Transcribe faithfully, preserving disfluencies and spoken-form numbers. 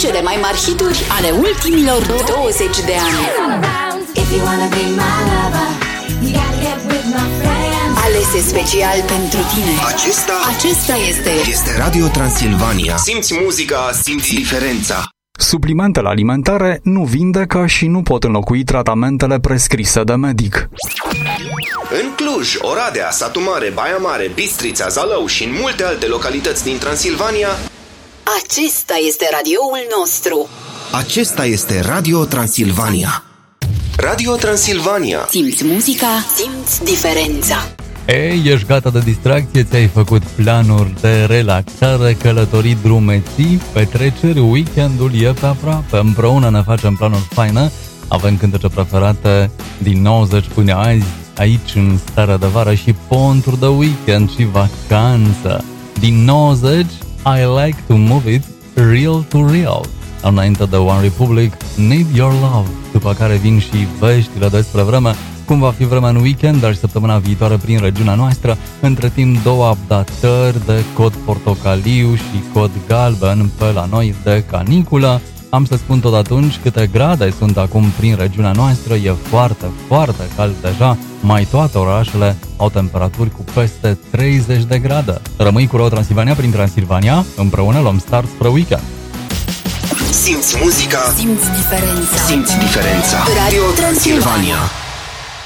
cele mai mari hituri ale ultimilor douăzeci de ani. Alese special pentru tine. Acesta, Acesta este este Radio Transilvania. Simți muzica, simți diferența. Suplimentele alimentare nu vindecă și nu pot înlocui tratamentele prescrise de medic. În Cluj, Oradea, Satu Mare, Baia Mare, Bistrița, Zalău și în multe alte localități din Transilvania, Acesta este radioul nostru. acesta este Radio Transilvania. Radio Transilvania. Simți muzica, simți diferența. Ei, ești gata de distracție, ți-ai făcut planuri de relaxare, călătorii, drumeții, petreceri, weekendul e pe aproape. Împreună ne facem planuri faine, avem cântece preferate din nouăzeci până azi, aici în starea de vară și ponturi de weekend și vacanță. Din nouăzeci, I Like to Move It, Real to Real. Înainte de One Republic, Need Your Love, după care vin și veștile despre vreme, cum va fi vremea în weekend, dar și săptămâna viitoare prin regiunea noastră. Între timp, două updatări de cod portocaliu și cod galben pe la noi de caniculă. Am să spun tot atunci câte grade sunt acum prin regiunea noastră. E foarte, foarte cald deja. Mai toate orașele au temperaturi cu peste treizeci de grade. Rămâi cu Radio Transilvania prin Transilvania. Împreună luăm start spre weekend. Simți muzica, Simți diferența. simți diferența. Radio Transilvania.